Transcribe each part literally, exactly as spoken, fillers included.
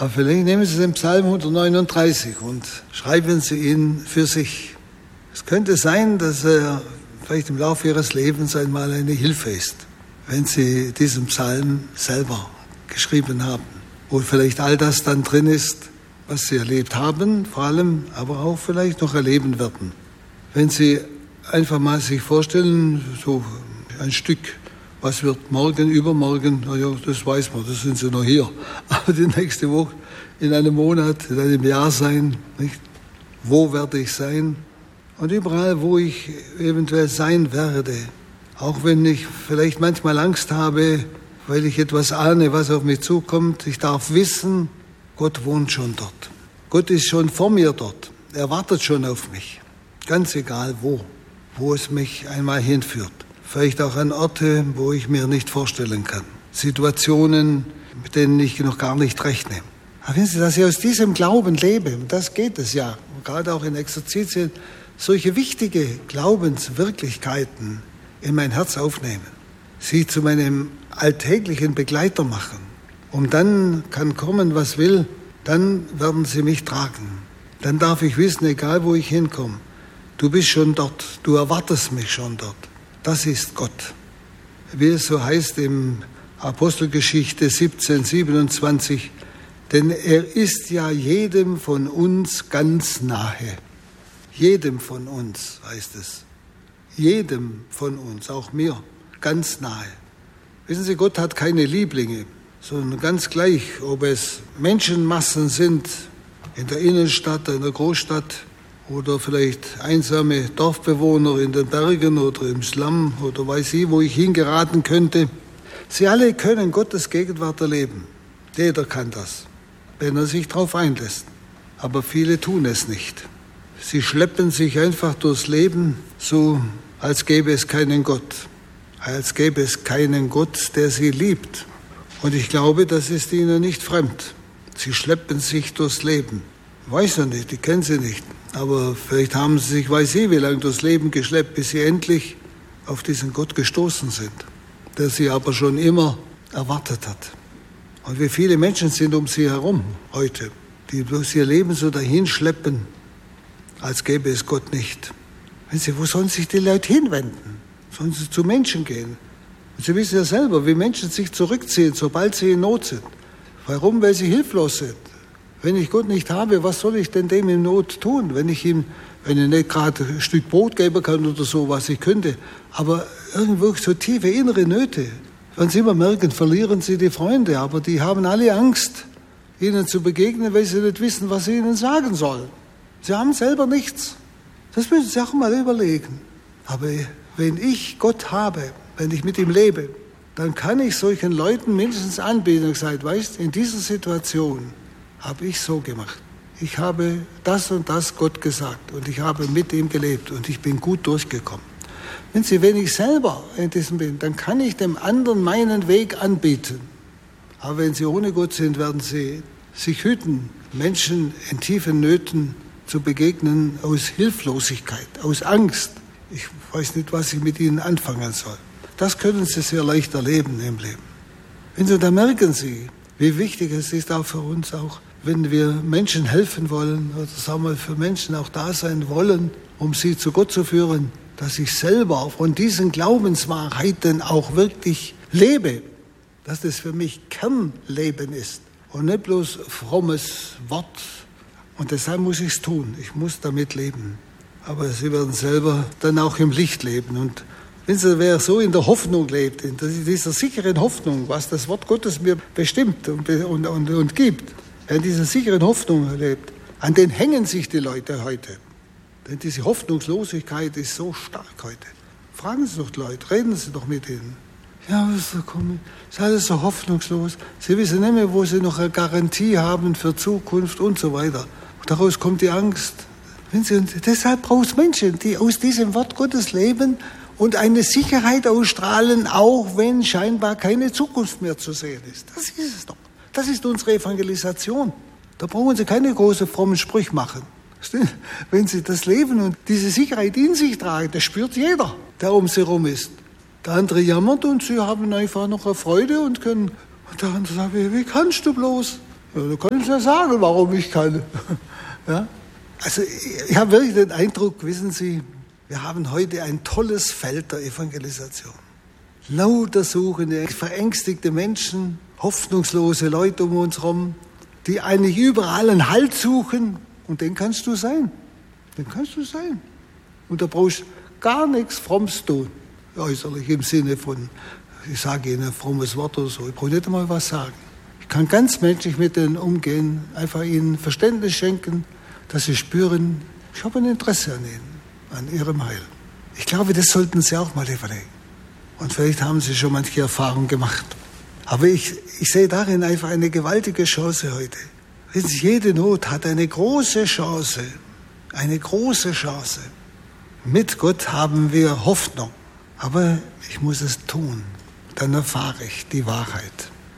Aber vielleicht nehmen Sie den Psalm hundertneununddreißig und schreiben Sie ihn für sich. Es könnte sein, dass er vielleicht im Laufe Ihres Lebens einmal eine Hilfe ist, wenn Sie diesen Psalm selber geschrieben haben, wo vielleicht all das dann drin ist, was Sie erlebt haben, vor allem, aber auch vielleicht noch erleben werden. Wenn Sie einfach mal sich vorstellen, so ein Stück, was wird morgen, übermorgen, naja, das weiß man, das sind Sie noch hier, aber die nächste Woche, in einem Monat, in einem Jahr sein, nicht? Wo werde ich sein? Und überall, wo ich eventuell sein werde, auch wenn ich vielleicht manchmal Angst habe, weil ich etwas ahne, was auf mich zukommt, ich darf wissen, Gott wohnt schon dort. Gott ist schon vor mir dort. Er wartet schon auf mich. Ganz egal wo, wo es mich einmal hinführt. Vielleicht auch an Orte, wo ich mir nicht vorstellen kann. Situationen, mit denen ich noch gar nicht rechne. Aber wenn Sie, dass ich aus diesem Glauben lebe, und das geht es ja, gerade auch in Exerzitien, solche wichtige Glaubenswirklichkeiten in mein Herz aufnehmen, sie zu meinem alltäglichen Begleiter machen, um dann kann kommen, was will, dann werden sie mich tragen. Dann darf ich wissen, egal wo ich hinkomme, du bist schon dort, du erwartest mich schon dort. Das ist Gott. Wie es so heißt im Apostelgeschichte siebzehn siebenundzwanzig, denn er ist ja jedem von uns ganz nahe. Jedem von uns, heißt es. Jedem von uns, auch mir, ganz nahe. Wissen Sie, Gott hat keine Lieblinge, sondern ganz gleich, ob es Menschenmassen sind, in der Innenstadt, in der Großstadt oder vielleicht einsame Dorfbewohner in den Bergen oder im Slum oder weiß ich, wo ich hingeraten könnte. Sie alle können Gottes Gegenwart erleben. Jeder kann das, wenn er sich darauf einlässt. Aber viele tun es nicht. Sie schleppen sich einfach durchs Leben, so als gäbe es keinen Gott. Als gäbe es keinen Gott, der sie liebt. Und ich glaube, das ist ihnen nicht fremd. Sie schleppen sich durchs Leben. Ich weiß noch nicht, ich kenne sie nicht. Aber vielleicht haben sie sich, weiß ich, wie lange durchs Leben geschleppt, bis sie endlich auf diesen Gott gestoßen sind, der sie aber schon immer erwartet hat. Und wie viele Menschen sind um sie herum heute, die durch ihr Leben so dahin schleppen, als gäbe es Gott nicht. Wenn sie, wo sollen sich die Leute hinwenden? Sollen sie zu Menschen gehen? Und Sie wissen ja selber, wie Menschen sich zurückziehen, sobald sie in Not sind. Warum? Weil sie hilflos sind. Wenn ich Gott nicht habe, was soll ich denn dem in Not tun? Wenn ich ihm, wenn ich nicht gerade ein Stück Brot geben kann oder so, was ich könnte. Aber irgendwo so tiefe innere Nöte. Wenn Sie immer merken, verlieren Sie die Freunde. Aber die haben alle Angst, ihnen zu begegnen, weil sie nicht wissen, was sie ihnen sagen sollen. Sie haben selber nichts. Das müssen Sie auch mal überlegen. Aber wenn ich Gott habe, wenn ich mit ihm lebe, dann kann ich solchen Leuten mindestens anbieten und sagen, weißt, in dieser Situation habe ich so gemacht. Ich habe das und das Gott gesagt und ich habe mit ihm gelebt und ich bin gut durchgekommen. Wenn Sie, wenn ich selber in diesem bin, dann kann ich dem anderen meinen Weg anbieten. Aber wenn Sie ohne Gott sind, werden Sie sich hüten, Menschen in tiefen Nöten zu begegnen aus Hilflosigkeit, aus Angst. Ich weiß nicht, was ich mit ihnen anfangen soll. Das können Sie sehr leicht erleben im Leben. Wenn Sie, da merken Sie, wie wichtig es ist auch für uns, auch wenn wir Menschen helfen wollen oder sagen wir für Menschen auch da sein wollen, um sie zu Gott zu führen, dass ich selber von diesen Glaubenswahrheiten auch wirklich lebe, dass das für mich Kernleben ist und nicht bloß frommes Wort. Und deshalb muss ich es tun. Ich muss damit leben. Aber Sie werden selber dann auch im Licht leben. Und wenn Sie, wer so in der Hoffnung lebt, in dieser sicheren Hoffnung, was das Wort Gottes mir bestimmt und, und, und, und gibt, wer in dieser sicheren Hoffnung lebt, an den hängen sich die Leute heute. Denn diese Hoffnungslosigkeit ist so stark heute. Fragen Sie doch die Leute, reden Sie doch mit ihnen. Ja, was ist da kommen? Ist alles so hoffnungslos. Sie wissen nicht mehr, wo Sie noch eine Garantie haben für Zukunft und so weiter. Daraus kommt die Angst. Wenn Sie, und deshalb braucht es Menschen, die aus diesem Wort Gottes leben und eine Sicherheit ausstrahlen, auch wenn scheinbar keine Zukunft mehr zu sehen ist. Das ist es doch. Das ist unsere Evangelisation. Da brauchen Sie keine großen frommen Sprüche machen. Wenn Sie das Leben und diese Sicherheit in sich tragen, das spürt jeder, der um Sie herum ist. Der andere jammert und Sie haben einfach noch eine Freude und können. Und der andere sagt, wie kannst du bloß? Ja, du kannst ja sagen, warum ich kann. Ja? Also ich habe wirklich den Eindruck, wissen Sie, wir haben heute ein tolles Feld der Evangelisation. Lauter suchende, verängstigte Menschen, hoffnungslose Leute um uns herum, die eigentlich überall einen Halt suchen. Und den kannst du sein. Den kannst du sein. Und da brauchst du gar nichts Frommes tun. Äußerlich im Sinne von, ich sage Ihnen ein frommes Wort oder so. Ich brauche nicht einmal was sagen. Ich kann ganz menschlich mit denen umgehen, einfach ihnen Verständnis schenken, dass sie spüren, ich habe ein Interesse an ihnen, an ihrem Heil. Ich glaube, das sollten Sie auch mal überlegen. Und vielleicht haben Sie schon manche Erfahrungen gemacht. Aber ich, ich sehe darin einfach eine gewaltige Chance heute. Wissen Sie, jede Not hat eine große Chance. Eine große Chance. Mit Gott haben wir Hoffnung. Aber ich muss es tun. Dann erfahre ich die Wahrheit.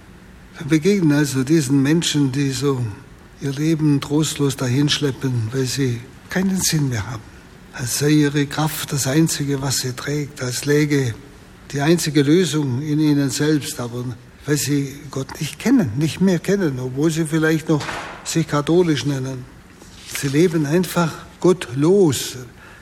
Wir begegnen also diesen Menschen, die so ihr Leben trostlos dahinschleppen, weil sie keinen Sinn mehr haben. Als sei ihre Kraft das Einzige, was sie trägt, als läge die einzige Lösung in ihnen selbst, aber weil sie Gott nicht kennen, nicht mehr kennen, obwohl sie vielleicht noch sich katholisch nennen. Sie leben einfach gottlos.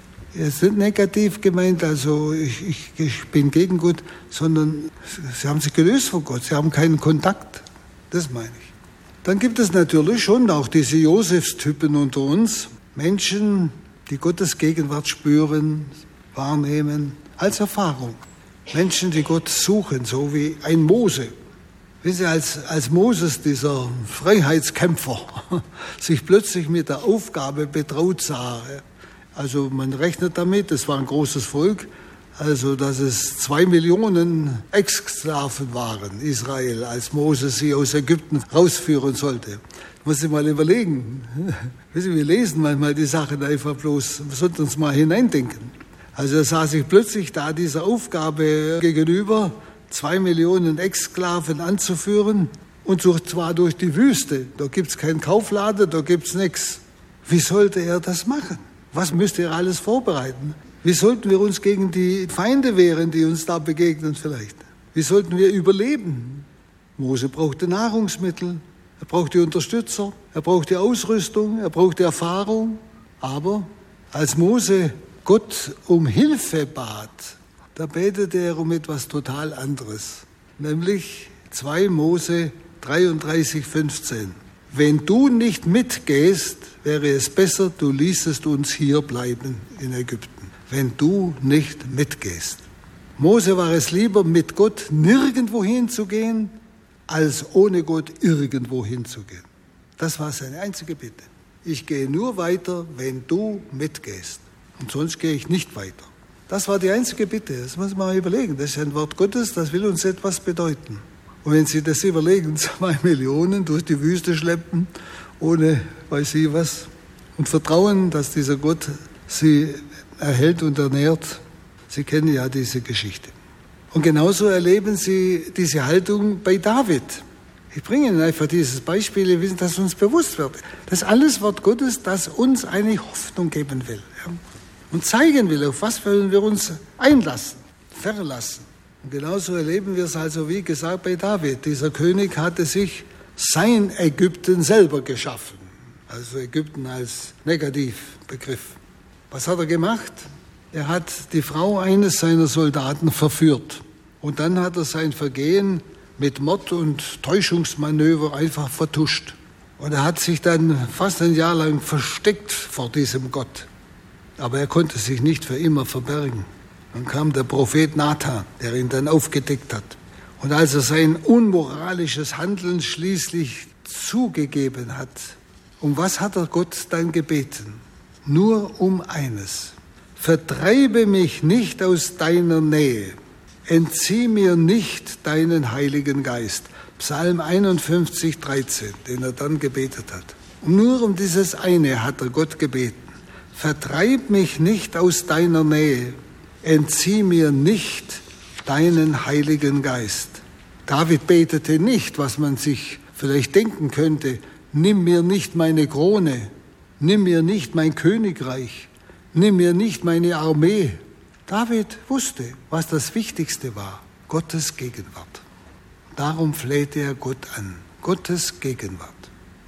Es ist nicht negativ gemeint, also ich, ich, ich bin gegen Gott, sondern sie haben sich gelöst von Gott, sie haben keinen Kontakt. Das meine ich. Dann gibt es natürlich schon auch diese Josefstypen unter uns, Menschen, die Gottes Gegenwart spüren, wahrnehmen, als Erfahrung. Menschen, die Gott suchen, so wie ein Mose. Wissen Sie, als, als Moses, dieser Freiheitskämpfer, sich plötzlich mit der Aufgabe betraut sah, also man rechnet damit, es war ein großes Volk, also dass es zwei Millionen Ex-Sklaven waren, Israel, als Moses sie aus Ägypten rausführen sollte. Muss ich mal überlegen. Wissen Sie, wir lesen manchmal die Sachen einfach bloß, wir sollten uns mal hineindenken. Also er sah sich plötzlich da dieser Aufgabe gegenüber, zwei Millionen Ex-Sklaven anzuführen und zwar durch die Wüste. Da gibt es keinen Kaufladen, da gibt es nichts. Wie sollte er das machen? Was müsste er alles vorbereiten? Wie sollten wir uns gegen die Feinde wehren, die uns da begegnen vielleicht? Wie sollten wir überleben? Mose brauchte Nahrungsmittel, er brauchte Unterstützer, er brauchte Ausrüstung, er brauchte Erfahrung. Aber als Mose Gott um Hilfe bat, da betete er um etwas total anderes. Nämlich zwei Mose dreiunddreißig, fünfzehn. Wenn du nicht mitgehst, wäre es besser, du ließest uns hier bleiben in Ägypten. Wenn du nicht mitgehst. Mose war es lieber, mit Gott nirgendwo hinzugehen, als ohne Gott irgendwo hinzugehen. Das war seine einzige Bitte. Ich gehe nur weiter, wenn du mitgehst. Und sonst gehe ich nicht weiter. Das war die einzige Bitte. Das muss man mal überlegen. Das ist ein Wort Gottes, das will uns etwas bedeuten. Und wenn Sie das überlegen, zwei Millionen durch die Wüste schleppen, ohne weiß ich was, und vertrauen, dass dieser Gott sie erhält und ernährt. Sie kennen ja diese Geschichte. Und genauso erleben Sie diese Haltung bei David. Ich bringe Ihnen einfach dieses Beispiel, wir wissen, dass uns bewusst wird. Das ist alles Wort Gottes, das uns eine Hoffnung geben will. Ja? Und zeigen will, auf was wollen wir uns einlassen, verlassen. Und genauso erleben wir es also, wie gesagt, bei David. Dieser König hatte sich sein Ägypten selber geschaffen. Also Ägypten als Negativbegriff. Was hat er gemacht? Er hat die Frau eines seiner Soldaten verführt. Und dann hat er sein Vergehen mit Mord und Täuschungsmanöver einfach vertuscht. Und er hat sich dann fast ein Jahr lang versteckt vor diesem Gott. Aber er konnte sich nicht für immer verbergen. Dann kam der Prophet Nathan, der ihn dann aufgedeckt hat. Und als er sein unmoralisches Handeln schließlich zugegeben hat, um was hat er Gott dann gebeten? Nur um eines. Vertreibe mich nicht aus deiner Nähe. Entzieh mir nicht deinen Heiligen Geist. Psalm einundfünfzig, dreizehn, den er dann gebetet hat. Und nur um dieses eine hat er Gott gebeten. Vertreib mich nicht aus deiner Nähe. Entzieh mir nicht deinen Heiligen Geist. David betete nicht, was man sich vielleicht denken könnte. Nimm mir nicht meine Krone. Nimm mir nicht mein Königreich. Nimm mir nicht meine Armee. David wusste, was das Wichtigste war. Gottes Gegenwart. Darum flehte er Gott an. Gottes Gegenwart.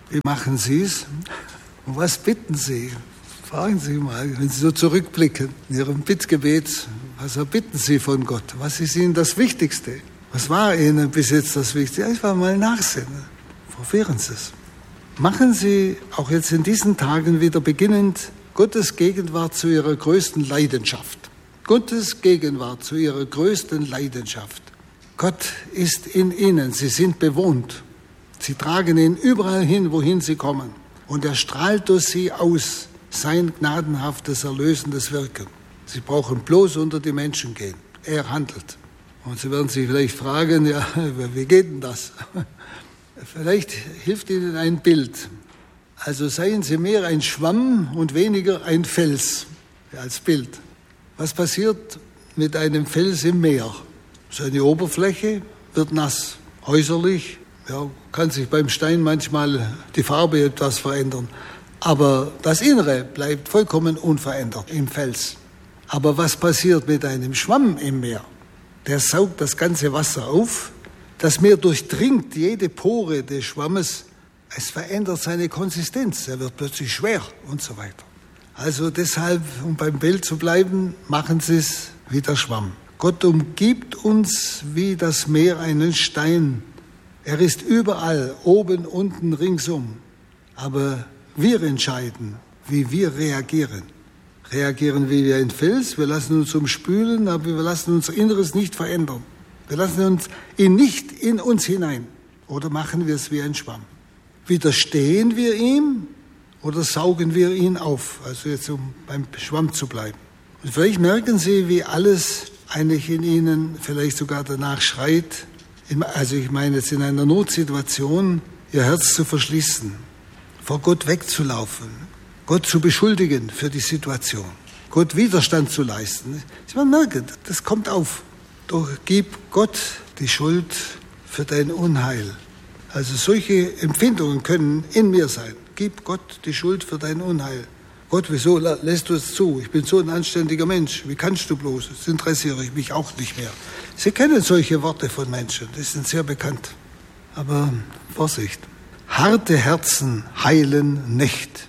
Wie machen Sie es? Und was bitten Sie? Fragen Sie mal, wenn Sie so zurückblicken in Ihrem Bittgebet, was erbitten Sie von Gott? Was ist Ihnen das Wichtigste? Was war Ihnen bis jetzt das Wichtigste? Einfach mal nachsinnen. Probieren Sie es. Machen Sie auch jetzt in diesen Tagen wieder beginnend Gottes Gegenwart zu Ihrer größten Leidenschaft. Gottes Gegenwart zu Ihrer größten Leidenschaft. Gott ist in Ihnen. Sie sind bewohnt. Sie tragen ihn überall hin, wohin Sie kommen. Und er strahlt durch Sie aus sein gnadenhaftes, erlösendes Wirken. Sie brauchen bloß unter die Menschen gehen. Er handelt. Und Sie werden sich vielleicht fragen, ja, wie geht denn das? Vielleicht hilft Ihnen ein Bild. Also seien Sie mehr ein Schwamm und weniger ein Fels als Bild. Was passiert mit einem Fels im Meer? Seine Oberfläche wird nass. Äußerlich ja, kann sich beim Stein manchmal die Farbe etwas verändern. Aber das Innere bleibt vollkommen unverändert im Fels. Aber was passiert mit einem Schwamm im Meer? Der saugt das ganze Wasser auf. Das Meer durchdringt jede Pore des Schwammes. Es verändert seine Konsistenz. Er wird plötzlich schwer und so weiter. Also deshalb, um beim Bild zu bleiben, machen Sie es wie der Schwamm. Gott umgibt uns wie das Meer einen Stein. Er ist überall, oben, unten, ringsum. Aber wir entscheiden, wie wir reagieren. Reagieren wir wie ein Fels, wir lassen uns umspülen, aber wir lassen unser Inneres nicht verändern. Wir lassen uns ihn nicht in uns hinein. Oder machen wir es wie ein Schwamm? Widerstehen wir ihm oder saugen wir ihn auf? Also jetzt, um beim Schwamm zu bleiben. Und vielleicht merken Sie, wie alles eigentlich in Ihnen vielleicht sogar danach schreit, also ich meine jetzt in einer Notsituation, Ihr Herz zu verschließen, vor Gott wegzulaufen, Gott zu beschuldigen für die Situation, Gott Widerstand zu leisten. Sie werden merken, das kommt auf. Doch gib Gott die Schuld für dein Unheil. Also solche Empfindungen können in mir sein. Gib Gott die Schuld für dein Unheil. Gott, wieso lässt du es zu? Ich bin so ein anständiger Mensch. Wie kannst du bloß? Das interessiere ich mich auch nicht mehr. Sie kennen solche Worte von Menschen. Die sind sehr bekannt. Aber Vorsicht. Harte Herzen heilen nicht.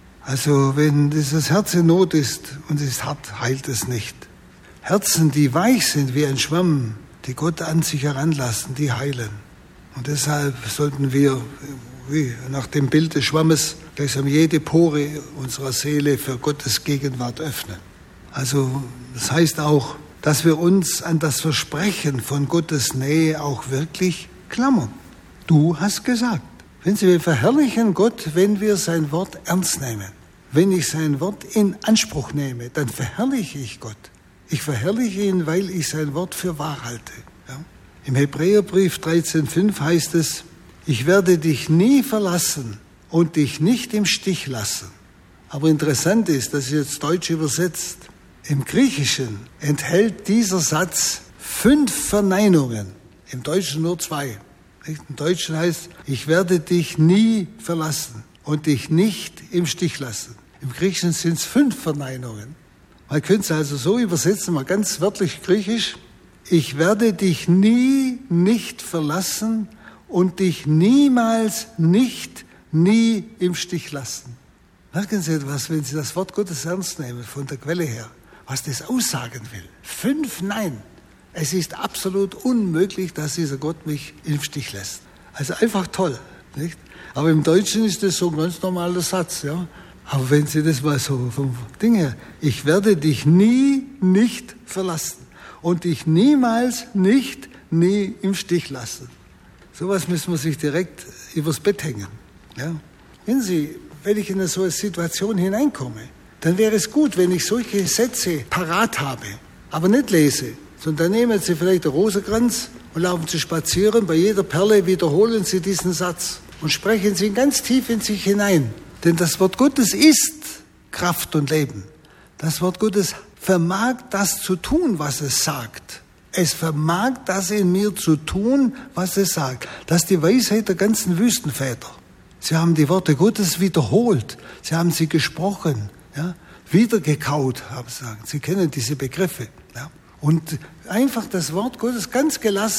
Also wenn dieses Herz in Not ist und es ist hart, heilt es nicht. Herzen, die weich sind wie ein Schwamm, die Gott an sich heranlassen, die heilen. Und deshalb sollten wir, wie nach dem Bild des Schwammes, gleichsam jede Pore unserer Seele für Gottes Gegenwart öffnen. Also das heißt auch, dass wir uns an das Versprechen von Gottes Nähe auch wirklich klammern. Du hast gesagt. Wenn Sie, wir verherrlichen Gott, wenn wir sein Wort ernst nehmen. Wenn ich sein Wort in Anspruch nehme, dann verherrliche ich Gott. Ich verherrliche ihn, weil ich sein Wort für wahr halte. Ja? Im Hebräerbrief dreizehn fünf heißt es, ich werde dich nie verlassen und dich nicht im Stich lassen. Aber interessant ist, das ist jetzt deutsch übersetzt, im Griechischen enthält dieser Satz fünf Verneinungen, im Deutschen nur zwei. Im Deutschen heißt, ich werde dich nie verlassen und dich nicht im Stich lassen. Im Griechischen sind es fünf Verneinungen. Man könnte es also so übersetzen, mal ganz wörtlich griechisch, ich werde dich nie nicht verlassen und dich niemals nicht, nie im Stich lassen. Merken Sie etwas, wenn Sie das Wort Gottes ernst nehmen, von der Quelle her, was das aussagen will. Fünf Nein. Es ist absolut unmöglich, dass dieser Gott mich im Stich lässt. Also einfach toll, nicht? Aber im Deutschen ist das so ein ganz normaler Satz, ja. Aber wenn Sie das mal so vom Ding her, ich werde dich nie nicht verlassen und dich niemals nicht, nie im Stich lassen. Sowas müssen wir sich direkt übers Bett hängen, ja. Wenn Sie, wenn ich in eine solche Situation hineinkomme, dann wäre es gut, wenn ich solche Sätze parat habe, aber nicht lese. Sondern dann nehmen Sie vielleicht den Rosenkranz und laufen Sie spazieren. Bei jeder Perle wiederholen Sie diesen Satz und sprechen Sie ihn ganz tief in sich hinein. Denn das Wort Gottes ist Kraft und Leben. Das Wort Gottes vermag das zu tun, was es sagt. Es vermag das in mir zu tun, was es sagt. Das ist die Weisheit der ganzen Wüstenväter. Sie haben die Worte Gottes wiederholt. Sie haben sie gesprochen, ja, wiedergekaut, haben sie gesagt. Sie kennen diese Begriffe. Ja. Und einfach das Wort Gottes ganz gelassen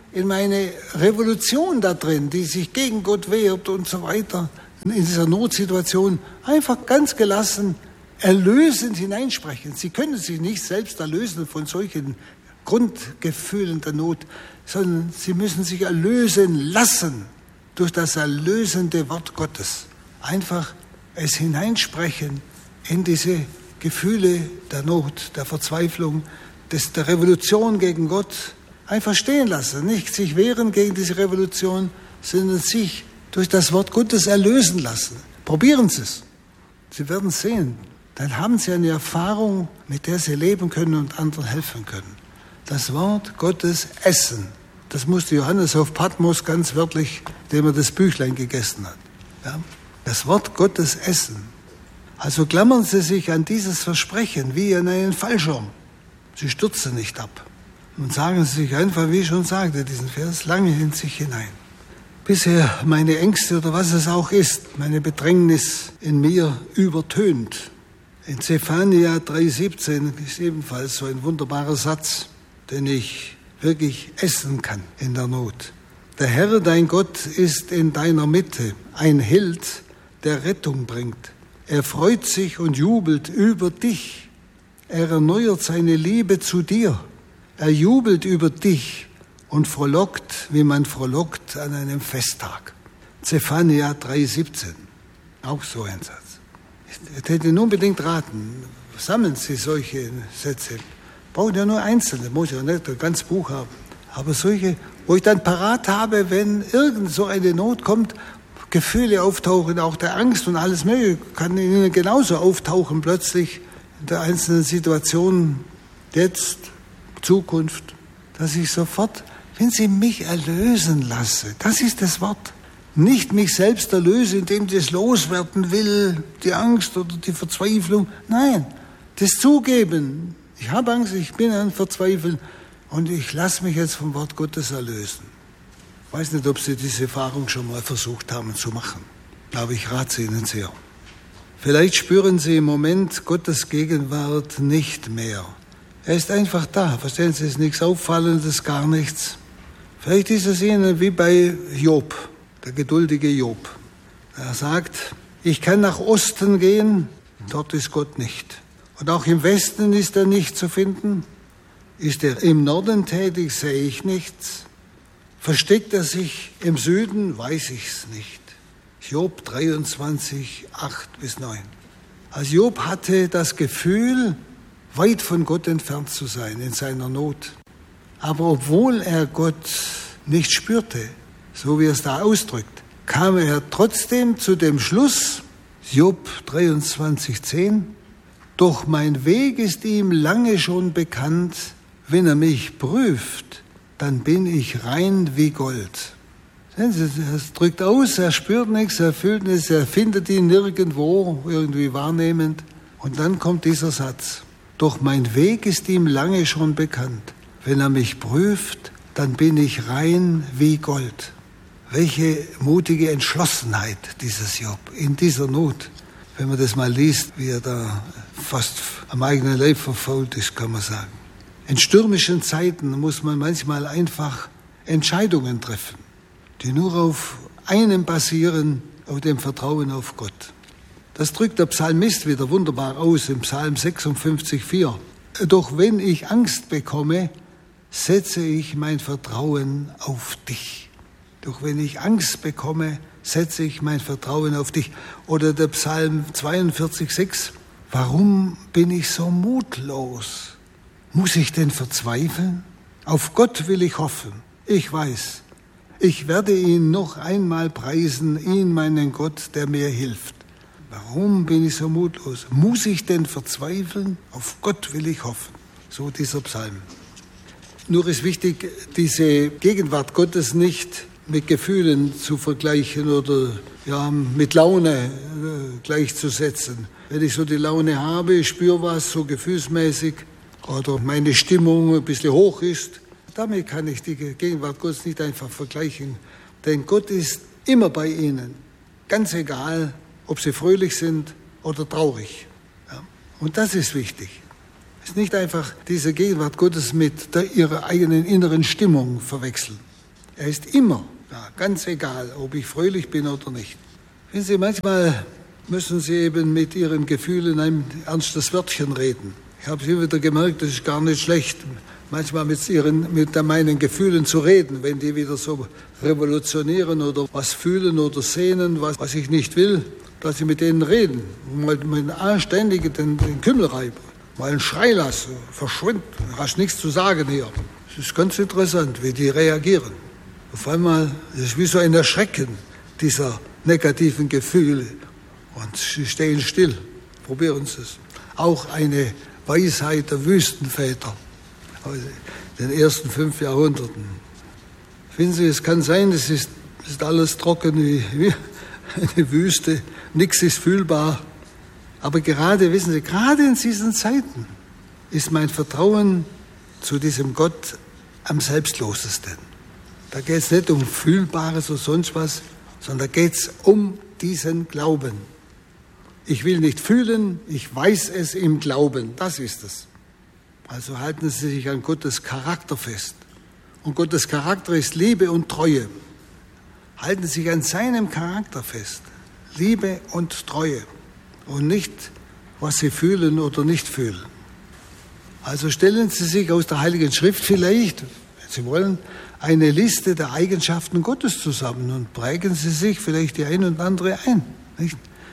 in meine Revolution da drin, die sich gegen Gott wehrt und so weiter, in dieser Notsituation einfach ganz gelassen, erlösend hineinsprechen. Sie können sich nicht selbst erlösen von solchen Grundgefühlen der Not, sondern sie müssen sich erlösen lassen durch das erlösende Wort Gottes. Einfach es hineinsprechen in diese Gefühle der Not, der Verzweiflung, des, der Revolution gegen Gott. Einfach stehen lassen, nicht sich wehren gegen diese Revolution, sondern sich durch das Wort Gottes erlösen lassen. Probieren Sie es. Sie werden sehen. Dann haben Sie eine Erfahrung, mit der Sie leben können und anderen helfen können. Das Wort Gottes essen. Das musste Johannes auf Patmos ganz wörtlich, indem er das Büchlein gegessen hat. Ja? Das Wort Gottes essen. Also klammern Sie sich an dieses Versprechen wie an einen Fallschirm. Sie stürzen nicht ab. Und sagen Sie sich einfach, wie ich schon sagte, diesen Vers lange in sich hinein. Bisher meine Ängste oder was es auch ist, meine Bedrängnis in mir übertönt. In Zephania drei siebzehn ist ebenfalls so ein wunderbarer Satz, den ich wirklich essen kann in der Not. Der Herr, dein Gott, ist in deiner Mitte, ein Held, der Rettung bringt. Er freut sich und jubelt über dich. Er erneuert seine Liebe zu dir. Er jubelt über dich und frohlockt, wie man frohlockt an einem Festtag. Zephania drei siebzehn, auch so ein Satz. Ich hätte Ihnen unbedingt raten, sammeln Sie solche Sätze. Brauchen ja nur einzelne, muss ja nicht ein ganzes Buch haben. Aber solche, wo ich dann parat habe, wenn irgend so eine Not kommt, Gefühle auftauchen, auch der Angst und alles Mögliche, kann Ihnen genauso auftauchen plötzlich in der einzelnen Situation, jetzt, Zukunft, dass ich sofort, wenn Sie mich erlösen lasse, das ist das Wort, nicht mich selbst erlöse, indem ich das loswerden will, die Angst oder die Verzweiflung, nein, das Zugeben, ich habe Angst, ich bin an Verzweifeln und ich lasse mich jetzt vom Wort Gottes erlösen. Ich weiß nicht, ob Sie diese Erfahrung schon mal versucht haben zu machen, aber ich rate Sie Ihnen sehr. Vielleicht spüren Sie im Moment Gottes Gegenwart nicht mehr. Er ist einfach da, verstehen Sie, es ist nichts Auffallendes, gar nichts. Vielleicht ist es Ihnen wie bei Job, der geduldige Job. Er sagt, ich kann nach Osten gehen, dort ist Gott nicht. Und auch im Westen ist er nicht zu finden. Ist er im Norden tätig, sehe ich nichts. Versteckt er sich im Süden, weiß ich es nicht. Job dreiundzwanzig, acht bis neun. Also Job hatte das Gefühl, weit von Gott entfernt zu sein in seiner Not. Aber obwohl er Gott nicht spürte, so wie er es da ausdrückt, kam er trotzdem zu dem Schluss, Job dreiundzwanzig, zehn, doch mein Weg ist ihm lange schon bekannt, wenn er mich prüft, dann bin ich rein wie Gold. Er drückt aus, er spürt nichts, er fühlt nichts, er findet ihn nirgendwo, irgendwie wahrnehmend. Und dann kommt dieser Satz, doch mein Weg ist ihm lange schon bekannt. Wenn er mich prüft, dann bin ich rein wie Gold. Welche mutige Entschlossenheit dieses Job in dieser Not. Wenn man das mal liest, wie er da fast am eigenen Leib verfault ist, kann man sagen. In stürmischen Zeiten muss man manchmal einfach Entscheidungen treffen, die nur auf einem basieren, auf dem Vertrauen auf Gott. Das drückt der Psalmist wieder wunderbar aus im Psalm sechsundfünfzig, vier. Doch wenn ich Angst bekomme, setze ich mein Vertrauen auf dich. Doch wenn ich Angst bekomme, setze ich mein Vertrauen auf dich. Oder der Psalm zweiundvierzig, sechs. Warum bin ich so mutlos? Muss ich denn verzweifeln? Auf Gott will ich hoffen. Ich weiß, ich werde ihn noch einmal preisen, ihn, meinen Gott, der mir hilft. Warum bin ich so mutlos? Muss ich denn verzweifeln? Auf Gott will ich hoffen. So dieser Psalm. Nur ist wichtig, diese Gegenwart Gottes nicht mit Gefühlen zu vergleichen oder ja, mit Laune äh, gleichzusetzen. Wenn ich so die Laune habe, ich spüre was so gefühlsmäßig oder meine Stimmung ein bisschen hoch ist, damit kann ich die Gegenwart Gottes nicht einfach vergleichen. Denn Gott ist immer bei Ihnen, ganz egal, ob Sie fröhlich sind oder traurig. Ja. Und das ist wichtig. Es ist nicht einfach diese Gegenwart Gottes mit der, Ihrer eigenen inneren Stimmung verwechseln. Er ist immer da, ganz egal, ob ich fröhlich bin oder nicht. Wissen Sie, manchmal müssen Sie eben mit Ihren Gefühlen ein ernstes Wörtchen reden. Ich habe immer wieder gemerkt, das ist gar nicht schlecht, manchmal mit, ihren, mit meinen Gefühlen zu reden, wenn die wieder so revolutionieren oder was fühlen oder sehnen, was, was ich nicht will, dass ich mit denen reden. Mal, mal anständig den, den Kümmel reibe, mal einen Schrei lasse, verschwind, hast nichts zu sagen hier. Es ist ganz interessant, wie die reagieren. Auf einmal ist es wie so ein Erschrecken dieser negativen Gefühle und sie stehen still. Probieren Sie es. Auch eine Weisheit der Wüstenväter in den ersten fünf Jahrhunderten. Finden Sie, es kann sein, es ist, es ist alles trocken wie, wie eine Wüste, nichts ist fühlbar. Aber gerade, wissen Sie, gerade in diesen Zeiten ist mein Vertrauen zu diesem Gott am selbstlosesten. Da geht es nicht um Fühlbares oder sonst was, sondern da geht es um diesen Glauben. Ich will nicht fühlen, ich weiß es im Glauben, das ist es. Also halten Sie sich an Gottes Charakter fest. Und Gottes Charakter ist Liebe und Treue. Halten Sie sich an seinem Charakter fest. Liebe und Treue. Und nicht, was Sie fühlen oder nicht fühlen. Also stellen Sie sich aus der Heiligen Schrift vielleicht, wenn Sie wollen, eine Liste der Eigenschaften Gottes zusammen und prägen Sie sich vielleicht die ein und andere ein. Nicht?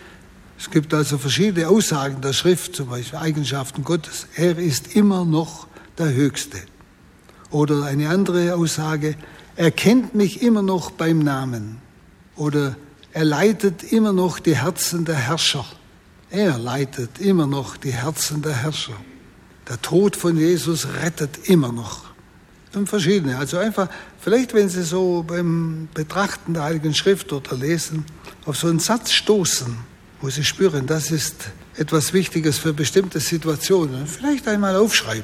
Es gibt also verschiedene Aussagen der Schrift, zum Beispiel Eigenschaften Gottes. Er ist immer noch der Höchste. Oder eine andere Aussage, er kennt mich immer noch beim Namen. Oder er leitet immer noch die Herzen der Herrscher. Er leitet immer noch die Herzen der Herrscher. Der Tod von Jesus rettet immer noch. Und verschiedene. Also einfach, vielleicht wenn Sie so beim Betrachten der Heiligen Schrift oder Lesen auf so einen Satz stoßen, wo Sie spüren, das ist etwas Wichtiges für bestimmte Situationen, vielleicht einmal aufschreiben.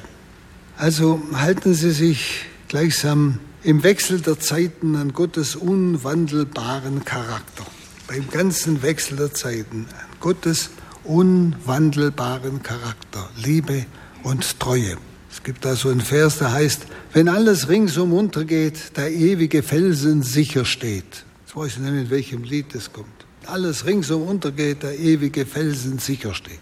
Also halten Sie sich gleichsam im Wechsel der Zeiten an Gottes unwandelbaren Charakter. Beim ganzen Wechsel der Zeiten an Gottes unwandelbaren Charakter, Liebe und Treue. Es gibt da so einen Vers, der heißt, wenn alles ringsum untergeht, der ewige Felsen sicher steht. Jetzt weiß ich nicht, in welchem Lied das kommt. Alles ringsum untergeht, der ewige Felsen sicher steht.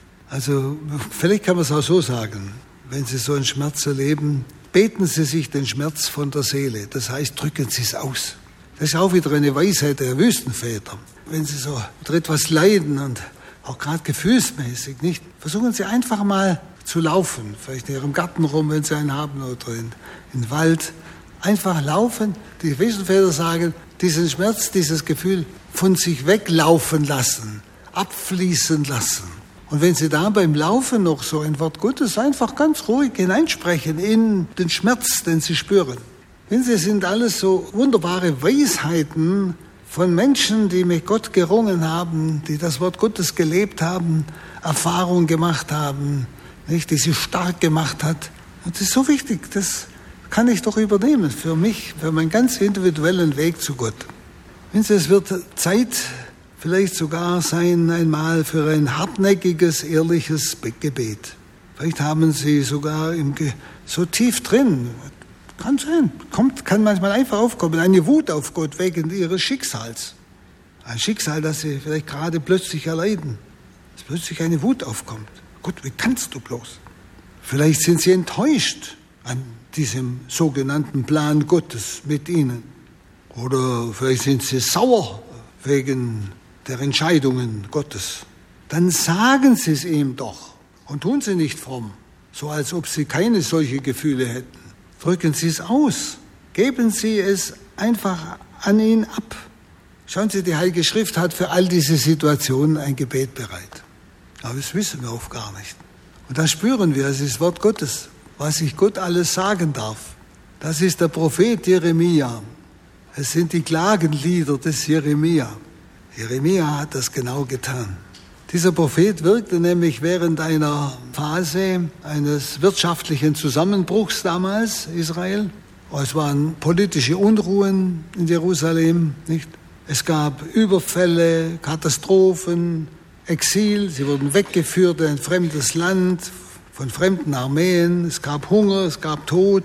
Also vielleicht kann man es auch so sagen, wenn Sie so einen Schmerz erleben, beten Sie sich den Schmerz von der Seele. Das heißt, drücken Sie es aus. Das ist auch wieder eine Weisheit der Wüstenväter. Wenn Sie so unter etwas leiden und auch gerade gefühlsmäßig, nicht, versuchen Sie einfach mal zu laufen, vielleicht in Ihrem Garten rum, wenn Sie einen haben, oder in, in den Wald. Einfach laufen. Die Wüstenväter sagen, diesen Schmerz, dieses Gefühl von sich weglaufen lassen, abfließen lassen. Und wenn Sie da beim Laufen noch so ein Wort Gottes einfach ganz ruhig hineinsprechen in den Schmerz, den Sie spüren. Wenn Sie sind alles so wunderbare Weisheiten von Menschen, die mit Gott gerungen haben, die das Wort Gottes gelebt haben, Erfahrung gemacht haben, nicht, die sie stark gemacht hat. Und das ist so wichtig, das kann ich doch übernehmen für mich, für meinen ganz individuellen Weg zu Gott. Wenn Sie, es wird Zeit vielleicht sogar sein einmal für ein hartnäckiges, ehrliches Gebet. Vielleicht haben Sie sogar im Ge- so tief drin, kann sein, kommt, kann manchmal einfach aufkommen, eine Wut auf Gott wegen Ihres Schicksals. Ein Schicksal, das Sie vielleicht gerade plötzlich erleiden, dass plötzlich eine Wut aufkommt. Gott, wie kannst du bloß? Vielleicht sind Sie enttäuscht an diesem sogenannten Plan Gottes mit Ihnen. Oder vielleicht sind Sie sauer wegen der Entscheidungen Gottes. Dann sagen Sie es ihm doch und tun Sie nicht fromm, so als ob Sie keine solche Gefühle hätten. Drücken Sie es aus. Geben Sie es einfach an ihn ab. Schauen Sie, die Heilige Schrift hat für all diese Situationen ein Gebet bereit. Aber das wissen wir oft gar nicht. Und da spüren wir, es ist das Wort Gottes, was ich Gott alles sagen darf. Das ist der Prophet Jeremia. Es sind die Klagenlieder des Jeremia. Jeremia hat das genau getan. Dieser Prophet wirkte nämlich während einer Phase eines wirtschaftlichen Zusammenbruchs damals, Israel. Es waren politische Unruhen in Jerusalem, nicht? Es gab Überfälle, Katastrophen, Exil, sie wurden weggeführt in ein fremdes Land von fremden Armeen, es gab Hunger, es gab Tod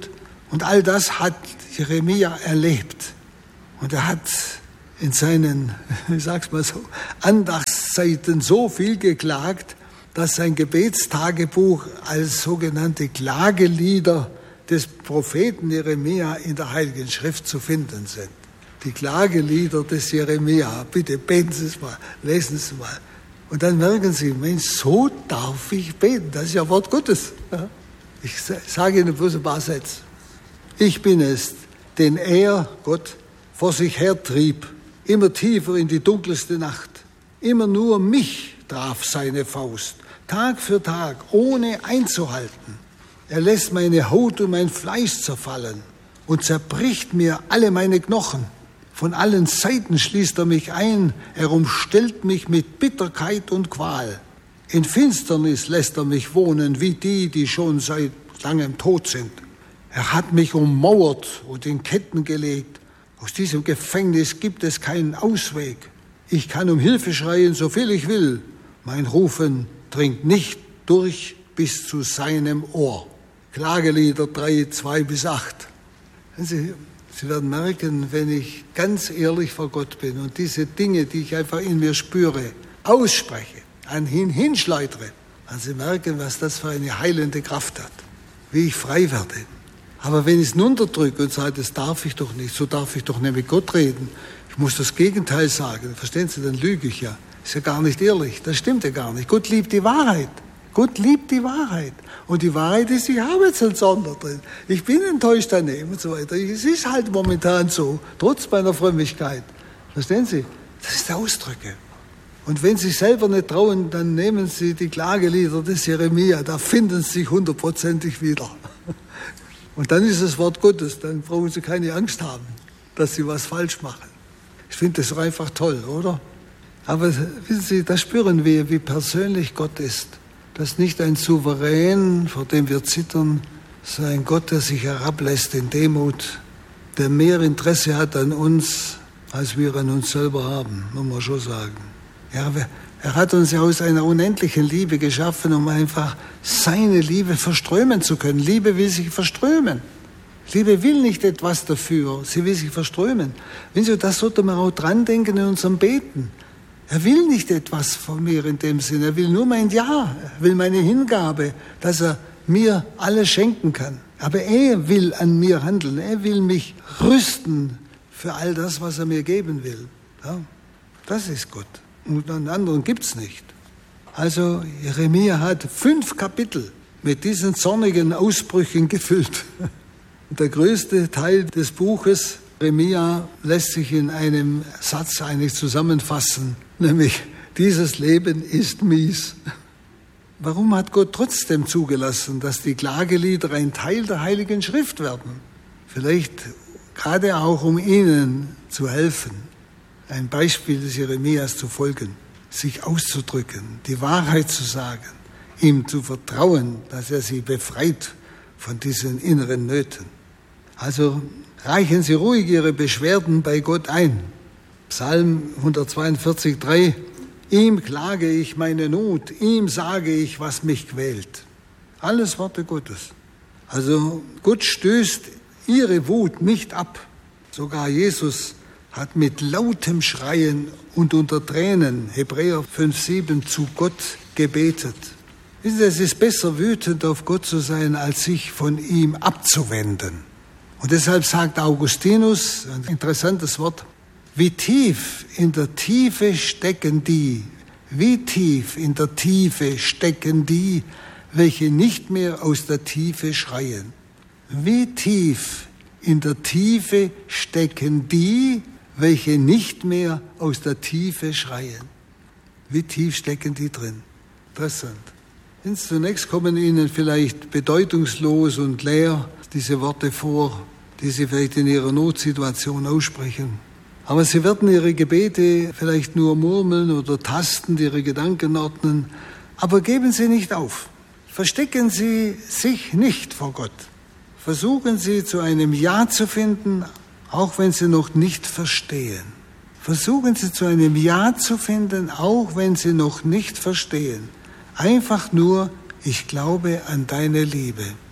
Und all das hat Jeremia erlebt. Und er hat in seinen, ich sag's mal so, Andachtszeiten so viel geklagt, dass sein Gebetstagebuch als sogenannte Klagelieder des Propheten Jeremia in der Heiligen Schrift zu finden sind. Die Klagelieder des Jeremia. Bitte beten Sie es mal, lesen Sie es mal. Und dann merken Sie, Mensch, so darf ich beten. Das ist ja Wort Gottes. Ich sage Ihnen bloß ein paar Sätze. Ich bin es, den er, Gott, vor sich hertrieb, immer tiefer in die dunkelste Nacht. Immer nur mich traf seine Faust, Tag für Tag, ohne einzuhalten. Er lässt meine Haut und mein Fleisch zerfallen und zerbricht mir alle meine Knochen. Von allen Seiten schließt er mich ein, er umstellt mich mit Bitterkeit und Qual. In Finsternis lässt er mich wohnen, wie die, die schon seit langem tot sind. Er hat mich ummauert und in Ketten gelegt. Aus diesem Gefängnis gibt es keinen Ausweg. Ich kann um Hilfe schreien, so viel ich will. Mein Rufen dringt nicht durch bis zu seinem Ohr. Klagelieder drei, zwei bis acht. Sie, Sie werden merken, wenn ich ganz ehrlich vor Gott bin und diese Dinge, die ich einfach in mir spüre, ausspreche, an ihn hinschleudere, werden Sie merken, was das für eine heilende Kraft hat, wie ich frei werde. Aber wenn ich es nun unterdrücke und sage, das darf ich doch nicht, so darf ich doch nicht mit Gott reden, ich muss das Gegenteil sagen, verstehen Sie, dann lüge ich ja. Ist ja gar nicht ehrlich, das stimmt ja gar nicht. Gott liebt die Wahrheit. Gott liebt die Wahrheit. Und die Wahrheit ist, ich habe jetzt einen Sonder drin. Ich bin enttäuscht daneben und so weiter. Es ist halt momentan so, trotz meiner Frömmigkeit. Verstehen Sie? Das ist der Ausdrücke. Und wenn Sie sich selber nicht trauen, dann nehmen Sie die Klagelieder des Jeremia, da finden Sie sich hundertprozentig wieder. Und dann ist das Wort Gottes, dann brauchen Sie keine Angst haben, dass Sie was falsch machen. Ich finde das einfach toll, oder? Aber wissen Sie, da spüren wir, wie persönlich Gott ist. Das ist nicht ein Souverän, vor dem wir zittern, sondern ein Gott, der sich herablässt in Demut, der mehr Interesse hat an uns, als wir an uns selber haben, muss man schon sagen. Ja, er hat uns ja aus einer unendlichen Liebe geschaffen, um einfach seine Liebe verströmen zu können. Liebe will sich verströmen. Liebe will nicht etwas dafür, sie will sich verströmen. Wenn Sie, das sollte man auch dran denken in unserem Beten. Er will nicht etwas von mir in dem Sinne, er will nur mein Ja, er will meine Hingabe, dass er mir alles schenken kann. Aber er will an mir handeln, er will mich rüsten für all das, was er mir geben will. Ja, das ist Gott. Und einen anderen gibt es nicht. Also Jeremia hat fünf Kapitel mit diesen zornigen Ausbrüchen gefüllt. Und der größte Teil des Buches, Jeremia, lässt sich in einem Satz eigentlich zusammenfassen, nämlich, dieses Leben ist mies. Warum hat Gott trotzdem zugelassen, dass die Klagelieder ein Teil der Heiligen Schrift werden? Vielleicht gerade auch, um Ihnen zu helfen, ein Beispiel des Jeremias zu folgen, sich auszudrücken, die Wahrheit zu sagen, ihm zu vertrauen, dass er sie befreit von diesen inneren Nöten. Also reichen Sie ruhig Ihre Beschwerden bei Gott ein. Psalm hundertzweiundvierzig, drei. Ihm klage ich meine Not, ihm sage ich, was mich quält. Alles Worte Gottes. Also Gott stößt Ihre Wut nicht ab. Sogar Jesus hat mit lautem Schreien und unter Tränen, Hebräer fünf, sieben, zu Gott gebetet. Wissen Sie, es ist besser, wütend auf Gott zu sein, als sich von ihm abzuwenden. Und deshalb sagt Augustinus, ein interessantes Wort, wie tief in der Tiefe stecken die, wie tief in der Tiefe stecken die, welche nicht mehr aus der Tiefe schreien. Wie tief in der Tiefe stecken die, welche nicht mehr aus der Tiefe schreien. Wie tief stecken die drin? Interessant. Zunächst kommen Ihnen vielleicht bedeutungslos und leer diese Worte vor, die Sie vielleicht in Ihrer Notsituation aussprechen. Aber Sie werden Ihre Gebete vielleicht nur murmeln oder tastend Ihre Gedanken ordnen. Aber geben Sie nicht auf. Verstecken Sie sich nicht vor Gott. Versuchen Sie zu einem Ja zu finden, auch wenn Sie noch nicht verstehen. Versuchen Sie zu einem Ja zu finden, auch wenn Sie noch nicht verstehen. Einfach nur, ich glaube an deine Liebe.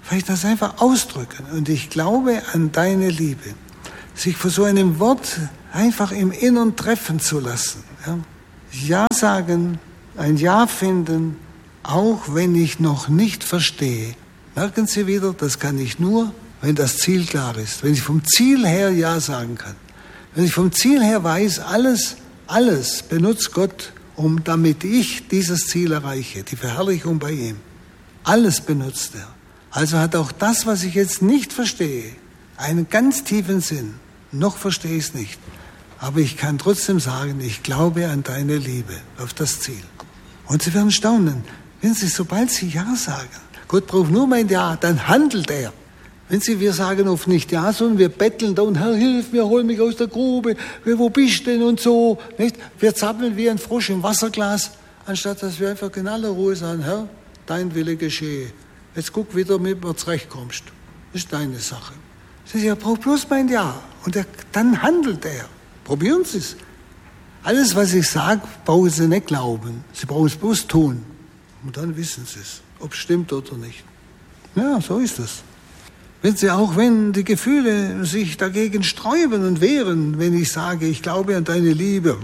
vielleicht das einfach ausdrücken. Und ich glaube an deine Liebe. Sich vor so einem Wort einfach im Innern treffen zu lassen. Ja, ja sagen, ein Ja finden, auch wenn ich noch nicht verstehe. Merken Sie wieder, das kann ich nur, wenn das Ziel klar ist. Wenn ich vom Ziel her Ja sagen kann. Wenn ich vom Ziel her weiß, alles, alles benutzt Gott, um damit ich dieses Ziel erreiche, die Verherrlichung bei ihm. Alles benutzt er. Also hat auch das, was ich jetzt nicht verstehe, einen ganz tiefen Sinn. Noch verstehe ich es nicht. Aber ich kann trotzdem sagen, ich glaube an deine Liebe, auf das Ziel. Und Sie werden staunen, wenn Sie, sobald Sie Ja sagen, Gott braucht nur mein Ja, dann handelt er. Wenn Sie, wir sagen oft nicht Ja, sondern wir betteln da und Herr, hilf mir, hol mich aus der Grube, wo bist du denn und so. Nicht? Wir zappeln wie ein Frosch im Wasserglas, anstatt dass wir einfach in aller Ruhe sagen, Herr, dein Wille geschehe. Jetzt guck wieder, mit mir zurechtkommst. Das ist deine Sache. Sie sagen, er braucht bloß mein Ja. Und er, dann handelt er. Probieren Sie es. Alles, was ich sage, brauchen Sie nicht glauben. Sie brauchen es bloß tun. Und dann wissen Sie es, ob es stimmt oder nicht. Ja, so ist es. Wenn Sie auch, wenn die Gefühle sich dagegen sträuben und wehren, wenn ich sage, ich glaube an deine Liebe.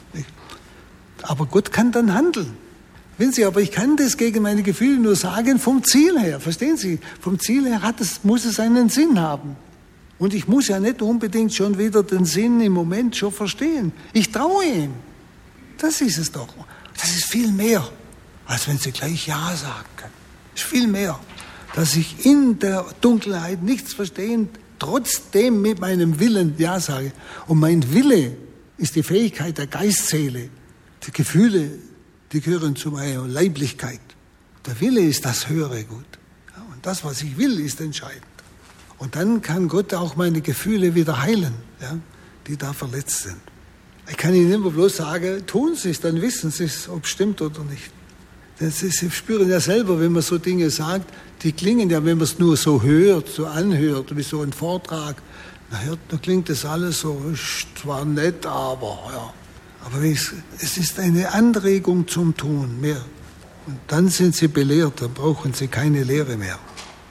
Aber Gott kann dann handeln. Wenn Sie, aber ich kann das gegen meine Gefühle nur sagen vom Ziel her. Verstehen Sie? Vom Ziel her hat es, muss es einen Sinn haben. Und ich muss ja nicht unbedingt schon wieder den Sinn im Moment schon verstehen. Ich traue ihm. Das ist es doch. Das ist viel mehr, als wenn Sie gleich Ja sagen können. Das ist viel mehr, dass ich in der Dunkelheit nichts verstehend, trotzdem mit meinem Willen Ja sage. Und mein Wille ist die Fähigkeit der Geistseele. Die Gefühle, die gehören zu meiner Leiblichkeit. Der Wille ist das höhere Gut. Ja, und das, was ich will, ist entscheidend. Und dann kann Gott auch meine Gefühle wieder heilen, ja, die da verletzt sind. Ich kann Ihnen immer bloß sagen, tun Sie es, dann wissen Sie es, ob es stimmt oder nicht. Das ist, Sie spüren ja selber, wenn man so Dinge sagt, die klingen ja, wenn man es nur so hört, so anhört, wie so ein Vortrag, dann, hört, dann klingt das alles so, zwar nett, aber ja. Aber es, es ist eine Anregung zum Tun mehr. Und dann sind Sie belehrt, dann brauchen Sie keine Lehre mehr.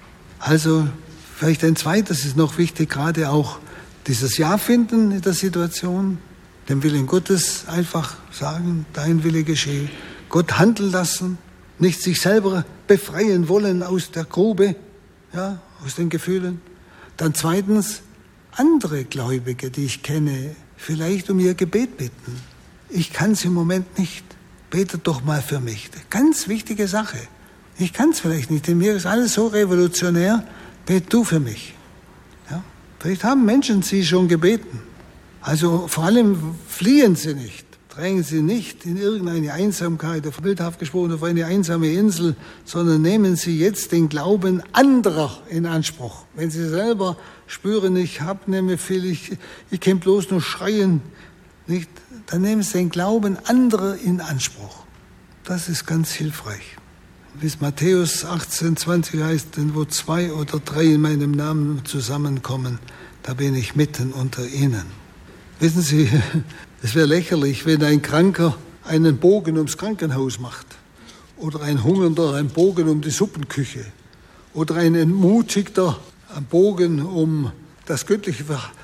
Also vielleicht ein zweites ist noch wichtig, gerade auch dieses Ja finden in der Situation, den Willen Gottes einfach sagen, dein Wille geschehe. Gott handeln lassen, nicht sich selber befreien wollen aus der Grube, ja, aus den Gefühlen. Dann zweitens, andere Gläubige, die ich kenne, vielleicht um ihr Gebet bitten. Ich kann es im Moment nicht. Betet doch mal für mich. Ganz wichtige Sache. Ich kann es vielleicht nicht, denn mir ist alles so revolutionär. Bet du für mich. Ja? Vielleicht haben Menschen Sie schon gebeten. Also vor allem fliehen Sie nicht. Drängen Sie nicht in irgendeine Einsamkeit, bildhaft gesprochen, auf eine einsame Insel, sondern nehmen Sie jetzt den Glauben anderer in Anspruch. Wenn Sie selber spüren, ich habe nämlich viel, ich, ich kann bloß nur schreien, nicht, dann nehmen Sie den Glauben anderer in Anspruch. Das ist ganz hilfreich. Wie es Matthäus achtzehn, zwanzig heißt, denn wo zwei oder drei in meinem Namen zusammenkommen, da bin ich mitten unter ihnen. Wissen Sie, es wäre lächerlich, wenn ein Kranker einen Bogen ums Krankenhaus macht oder ein Hungernder einen Bogen um die Suppenküche oder ein Entmutigter einen Bogen um das göttliche,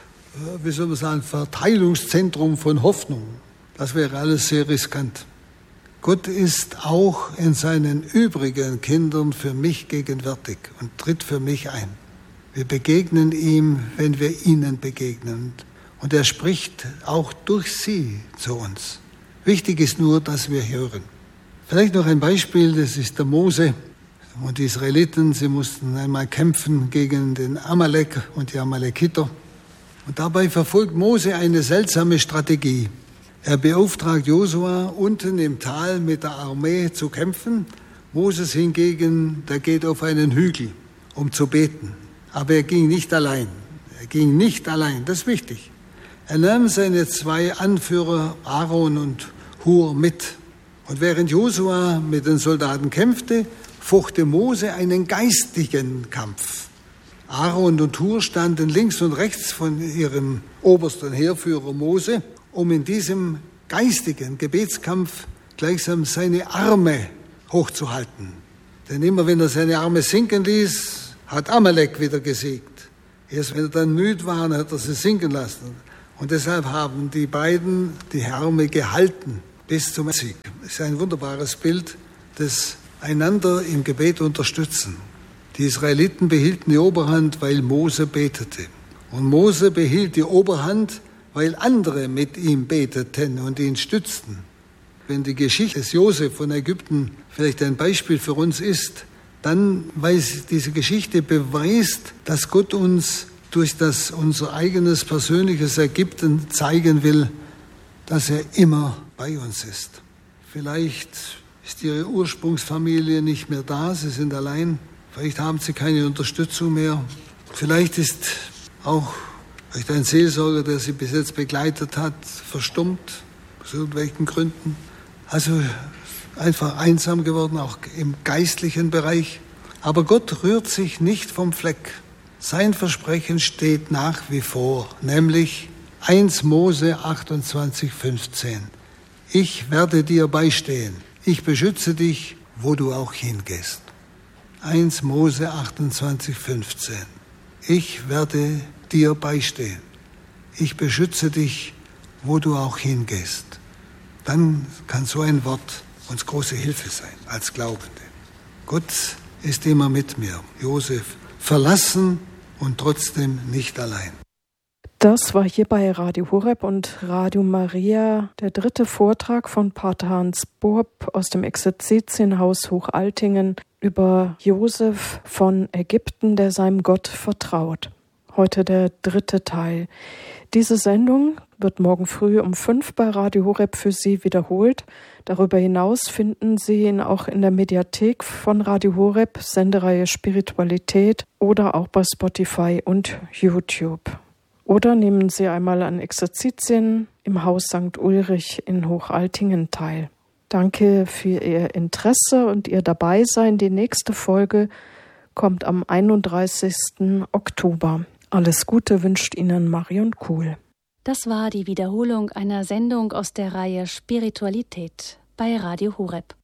wie soll man sagen, Verteilungszentrum von Hoffnung. Das wäre alles sehr riskant. Gott ist auch in seinen übrigen Kindern für mich gegenwärtig und tritt für mich ein. Wir begegnen ihm, wenn wir ihnen begegnen. Und er spricht auch durch sie zu uns. Wichtig ist nur, dass wir hören. Vielleicht noch ein Beispiel, das ist der Mose und die Israeliten. Sie mussten einmal kämpfen gegen den Amalek und die Amalekiter. Und dabei verfolgt Mose eine seltsame Strategie. Er beauftragt Josua, unten im Tal mit der Armee zu kämpfen. Moses hingegen, der geht auf einen Hügel, um zu beten. Aber er ging nicht allein. Er ging nicht allein, das ist wichtig. Er nahm seine zwei Anführer, Aaron und Hur, mit. Und während Josua mit den Soldaten kämpfte, fochte Mose einen geistigen Kampf. Aaron und Hur standen links und rechts von ihrem obersten Heerführer Mose, um in diesem geistigen Gebetskampf gleichsam seine Arme hochzuhalten. Denn immer wenn er seine Arme sinken ließ, hat Amalek wieder gesiegt. Erst wenn er dann müde war, hat er sie sinken lassen. Und deshalb haben die beiden die Herme gehalten bis zum Sieg. Das ist ein wunderbares Bild des einander im Gebet unterstützen. Die Israeliten behielten die Oberhand, weil Mose betete. Und Mose behielt die Oberhand, weil andere mit ihm beteten und ihn stützten. Wenn die Geschichte des Josef von Ägypten vielleicht ein Beispiel für uns ist, dann, weil diese Geschichte beweist, dass Gott uns durch das unser eigenes persönliches Ägypten zeigen will, dass er immer bei uns ist. Vielleicht ist ihre Ursprungsfamilie nicht mehr da, sie sind allein. Vielleicht haben sie keine Unterstützung mehr. Vielleicht ist auch vielleicht ein Seelsorger, der sie bis jetzt begleitet hat, verstummt, aus irgendwelchen Gründen. Also einfach einsam geworden, auch im geistlichen Bereich. Aber Gott rührt sich nicht vom Fleck. Sein Versprechen steht nach wie vor, nämlich erster Mose achtundzwanzig, fünfzehn. Ich werde dir beistehen. Ich beschütze dich, wo du auch hingehst. erster Mose achtundzwanzig, fünfzehn. Ich werde dir beistehen. Ich beschütze dich, wo du auch hingehst. Dann kann so ein Wort uns große Hilfe sein als Glaubende. Gott ist immer mit mir. Josef, verlassen und trotzdem nicht allein. Das war hier bei Radio Horeb und Radio Maria der dritte Vortrag von Pater Hans Bohrb aus dem Exerzitienhaus Hochaltingen über Josef von Ägypten, der seinem Gott vertraut. Heute der dritte Teil. Diese Sendung wird morgen früh um fünf bei Radio Horeb für Sie wiederholt. Darüber hinaus finden Sie ihn auch in der Mediathek von Radio Horeb, Sendereihe Spiritualität oder auch bei Spotify und YouTube. Oder nehmen Sie einmal an Exerzitien im Haus Sankt Ulrich in Hochaltingen teil. Danke für Ihr Interesse und Ihr Dabeisein. Die nächste Folge kommt am einunddreißigsten Oktober. Alles Gute wünscht Ihnen Marion Kuhl. Das war die Wiederholung einer Sendung aus der Reihe Spiritualität bei Radio Horeb.